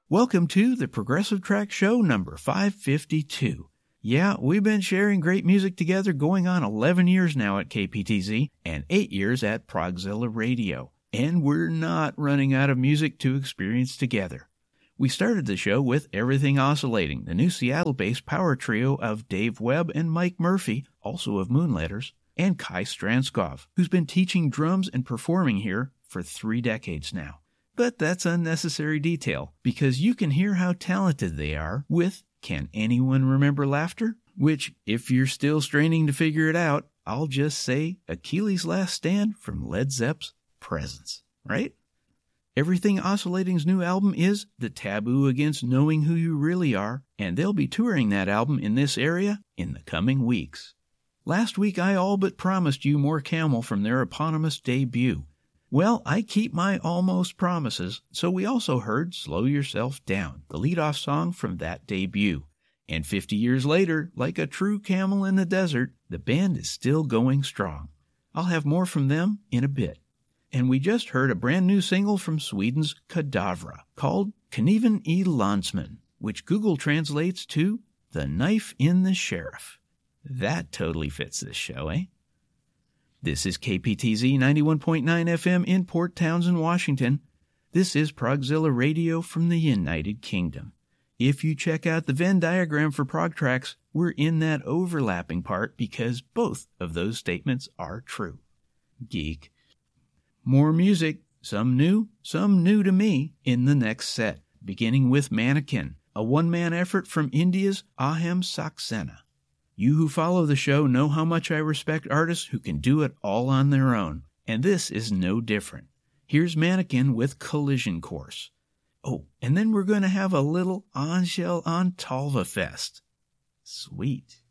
Welcome to the Progressive Track Show number 552. Yeah, we've been sharing great music together going on 11 years now at KPTZ and 8 years at Progzilla Radio. And we're not running out of music to experience together. We started the show with Everything Oscillating, the new Seattle-based power trio of Dave Webb and Mike Murphy, also of Moonletters, and Kai Stranskov, who's been teaching drums and performing here for 3 decades now. But that's unnecessary detail, because you can hear how talented they are with Can Anyone Remember Laughter? Which, if you're still straining to figure it out, I'll just say Achilles' Last Stand from Led Zepp's Presence, right? Everything Oscillating's new album is The Taboo Against Knowing Who You Really Are, and they'll be touring that album in this area in the coming weeks. Last week I all but promised you more Camel from their eponymous debut. Well, I keep my almost promises, so we also heard Slow Yourself Down, the lead-off song from that debut. And 50 years later, like a true camel in the desert, the band is still going strong. I'll have more from them in a bit. And we just heard a brand new single from Sweden's Kadavra called Kniven I Landsman, which Google translates to The Knife in the Sheriff. That totally fits this show, eh? This is KPTZ 91.9 FM in Port Townsend, Washington. This is Progzilla Radio from the United Kingdom. If you check out the Venn diagram for Prog Tracks, we're in that overlapping part because both of those statements are true. Geek. More music, some new to me, in the next set, beginning with Mannequin, a one-man effort from India's Ahem Saxena. You who follow the show know how much I respect artists who can do it all on their own, and this is no different. Here's Mannequin with Collision Course. Oh, and then we're going to have a little Angel Antalva Fest. Sweet.